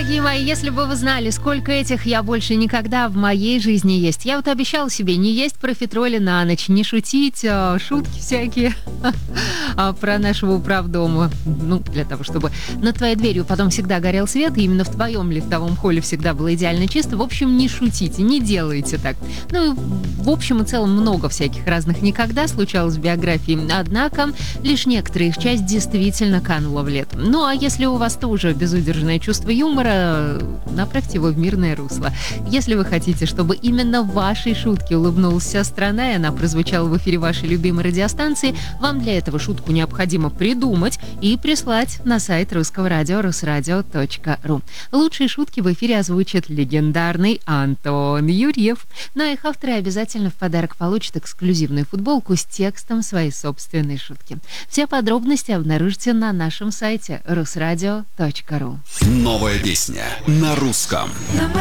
Дорогие мои, если бы вы знали, сколько этих «я больше никогда» в моей жизни есть. Я вот обещала себе не есть профитроли на ночь, не шутить, шутки всякие про нашего управдома. Ну, для того, чтобы над твоей дверью потом всегда горел свет, и именно в твоем лифтовом холле всегда было идеально чисто. В общем, не шутите, не делайте так. Ну, в общем и целом много всяких разных «никогда» случалось в биографии. Однако, лишь некоторые их часть действительно канула в лету. Ну, а если у вас тоже безудержное чувство юмора, направьте его в мирное русло. Если вы хотите, чтобы именно в вашей шутке улыбнулась вся страна, и она прозвучала в эфире вашей любимой радиостанции, вам для этого шутку необходимо придумать и прислать на сайт русского радио rusradio.ru. Лучшие шутки в эфире озвучит легендарный Антон Юрьев. Но их авторы обязательно в подарок получат эксклюзивную футболку с текстом своей собственной шутки. Все подробности обнаружите на нашем сайте rusradio.ru. Новая песня на русском.